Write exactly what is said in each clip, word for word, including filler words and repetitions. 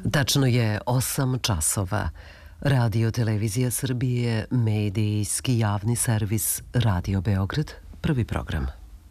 Tačno je osam časova. Radio Televizija Srbije, medijski javni servis Radio Beograd, prvi program.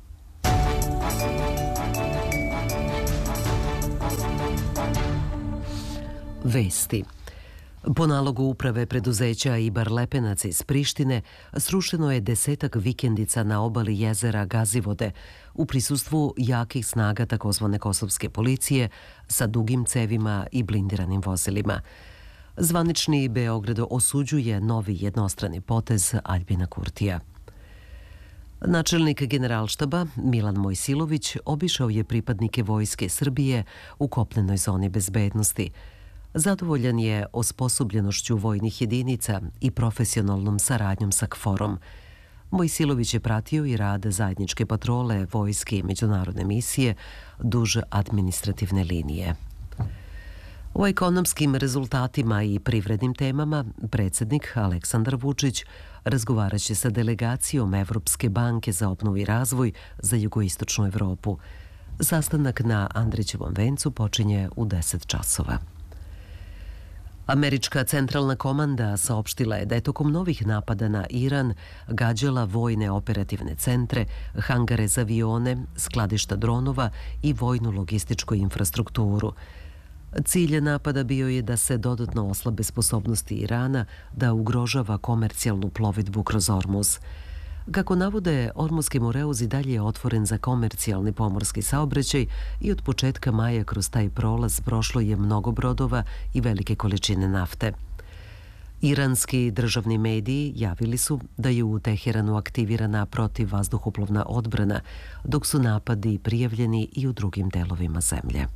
Vesti. Po nalogu uprave preduzeća Ibar Lepenac iz Prištine srušeno je desetak vikendica na obali jezera Gazivode u prisustvu jakih snaga takozvane kosovske policije sa dugim cevima i blindiranim vozilima. Zvanični Beograd osuđuje novi jednostrani potez Aljbina Kurtija. Načelnik Generalštaba Milan Mojsilović obišao je pripadnike Vojske Srbije u kopnenoj zoni bezbednosti. Zadovoljan je osposobljenošću vojnih jedinica i profesionalnom saradnjom sa KFOR-om. Mojsilović je pratio i rad zajedničke patrole, vojske i međunarodne misije duž administrativne linije. O ekonomskim rezultatima i privrednim temama predsjednik Aleksandar Vučić razgovaraće sa delegacijom Evropske banke za obnovu i razvoj za jugoistočnu Evropu. Sastanak na Andrićevom vencu počinje u deset časova. Američka centralna komanda saopštila je da je tokom novih napada na Iran gađala vojne operativne centre, hangare za avione, skladišta dronova i vojnu logističku infrastrukturu. Cilj napada bio je da se dodatno oslabe sposobnosti Irana da ugrožava komercijalnu plovidbu kroz Ormuz. Kako navode, Ormuzski moreuz i dalje je otvoren za komercijalni pomorski saobraćaj i od početka maja kroz taj prolaz prošlo je mnogo brodova i velike količine nafte. Iranski državni mediji javili su da je u Teheranu aktivirana protivvazduhoplovna odbrana, dok su napadi prijavljeni i u drugim delovima zemlje.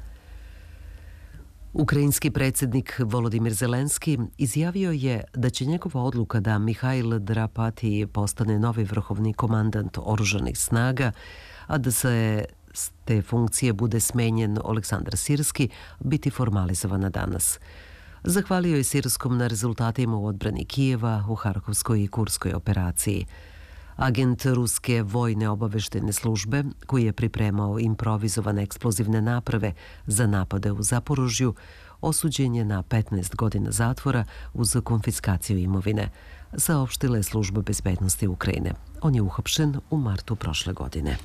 Ukrajinski predsjednik Volodimir Zelenski izjavio je da će njegova odluka da Mihajl Drapati postane novi vrhovni komandant oružanih snaga, a da se s te funkcije bude smenjen Oleksandar Sirski, biti formalizovana danas. Zahvalio je Sirskom na rezultatima u odbrani Kijeva u Harkovskoj i Kurskoj operaciji. Agent ruske vojne obaveštene službe, koji je pripremao improvizovane eksplozivne naprave za napade u Zaporožju, osuđen je na petnaest godina zatvora uz konfiskaciju imovine, saopštila je služba bezbednosti Ukrajine. On je uhapšen u martu prošle godine.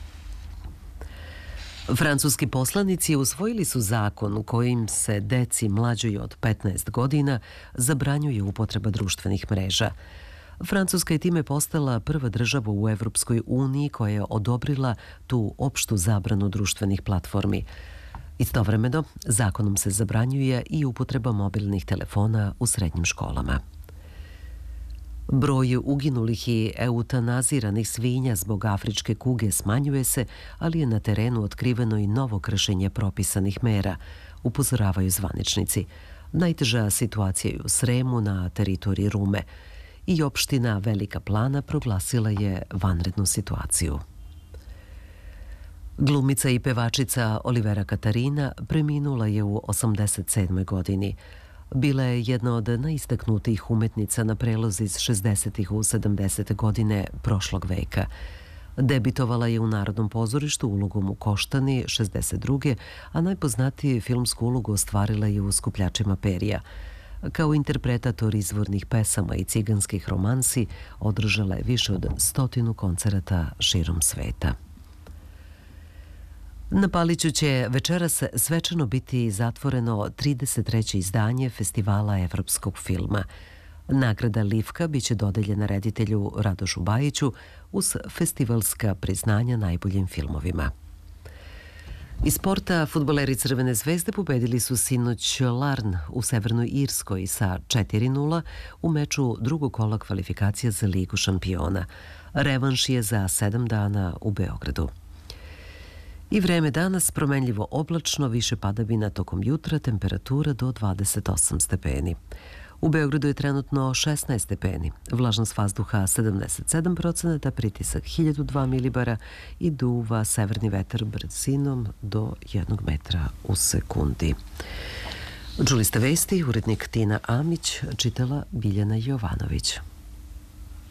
Francuski poslanici usvojili su zakon kojim se deci mlađoj od petnaest godina zabranjuje upotreba društvenih mreža. Francuska je time postala prva država u Evropskoj uniji koja je odobrila tu opštu zabranu društvenih platformi. Istovremeno, zakonom se zabranjuje i upotreba mobilnih telefona u srednjim školama. Broj uginulih i eutanaziranih svinja zbog afričke kuge smanjuje se, ali je na terenu otkriveno i novo kršenje propisanih mera, upozoravaju zvaničnici. Najteža situacija je u Sremu na teritoriji Rume i opština Velika Plana proglasila je vanrednu situaciju. Glumica i pevačica Olivera Katarina preminula je u osamdeset sedmoj godini. Bila je jedna od najistaknutijih umetnica na prelozi iz šezdesetih u sedamdesete godine prošlog veka. Debitovala je u Narodnom pozorištu ulogom u Koštani šezdeset druge, a najpoznatiju filmsku ulogu ostvarila je u Skupljačima perja. Kao interpretator izvornih pesama i ciganskih romansi održala je više od stotinu koncerata širom sveta. Na Paliću će večeras svečano biti zatvoreno trideset treće izdanje Festivala evropskog filma. Nagrada Livka biće dodeljena reditelju Radošu Bajiću uz festivalska priznanja najboljim filmovima. Iz sporta, fudbaleri Crvene zvezde pobedili su sinoć Larn u Severnoj Irskoj sa četiri nula u meču drugog kola kvalifikacija za Ligu šampiona. Revanš je za sedam dana u Beogradu. I vreme danas promenljivo oblačno, više padavina tokom jutra, temperatura do dvadeset osam stepeni. U Beogradu je trenutno šesnaest stepeni, vlažnost vazduha sedamdeset sedam procenata, pritisak hiljadu dva milibara i duva severni vetar brzinom do jednog metra u sekundi. Čuli ste vesti, urednik Tina Amić, čitala Biljana Jovanović.